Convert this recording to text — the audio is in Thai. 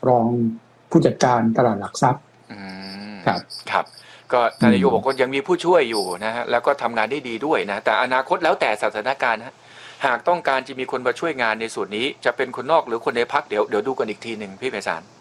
รองผู้จัดการตลาดหลักทรัพย์ครับครับก็ท่านนายกบอกว่ายังมีผู้ช่วยอยู่นะฮะแล้วก็ทำงานได้ดีด้วยนะแต่อนาคตแล้วแต่สถานการณ์ฮะหากต้องการจะมีคนมาช่วยงานในส่วนนี้จะเป็นคนนอกหรือคนในพรรคเดี๋ยวดูกันอีกทีหนึ่งพี่ไพศาล